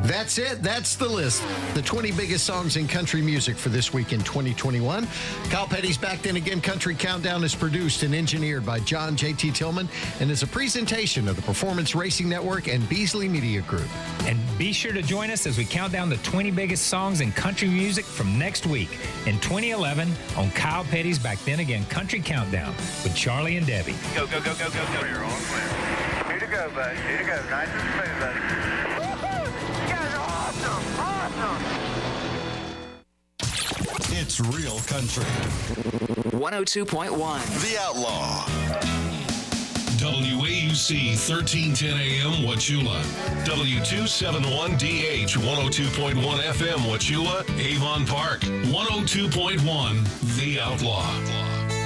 That's it. That's the list. The 20 biggest songs in country music for this week in 2021. Kyle Petty's Back Then Again Country Countdown is produced and engineered by John J.T. Tillman and is a presentation of the Performance Racing Network and Beasley Media Group. And be sure to join us as we count down the 20 biggest songs in country music from next week in 2011 on Kyle Petty's Back Then Again Country Countdown with Charlie and Debbie. Go, go, go, go, go, go. You're all clear. Here to go, bud. Here to go. Nice and smooth, buddy. Woo-hoo! You guys are awesome. Awesome. It's real country. 102.1. The Outlaw. WAUC 1310 AM Wauchula. W271DH 102.1 FM Wauchula, Avon Park. 102.1 The Outlaw.